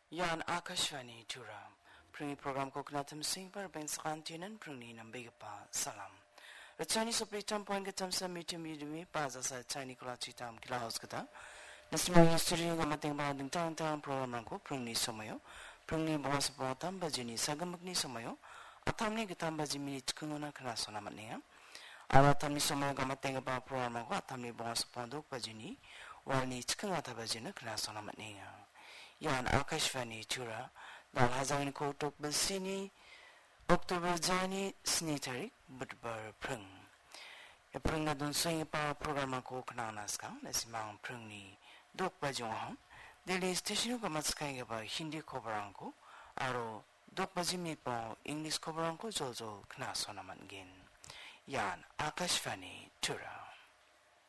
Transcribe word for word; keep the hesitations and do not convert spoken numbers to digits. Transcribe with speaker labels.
Speaker 1: Yan Akashvani Tura. Pringi program ko knatam sing par ben sakantinan pringi nambay pa salam. Rachani sopritam point katam sa meeting midumi pa sa Chani kulachi tam kilaos kata. Nasmang history ng mating mga dingtang tang program ko pringi somayo. Pringi bawas patam bajini sagamagni somayo. Atam ni katam baji minit kunguna kanaso naman niya. Atam ni somayo kamating ba program ko atam ni bawas pandok bajini. Wani chikungata bajina kanaso naman niya. Yan Akashvani Tura dal hazangin kotok bersini Oktober jani seni tarik berbar preng. Ya preng na dun swing pa program ko kananas kang nasimang preng ni dok bajong ham. Dili station ko matskay ba hindi coveran ko aro dok bajimi po English coveran ko jojo kanaso naman gin. Yan Akashvani Tura.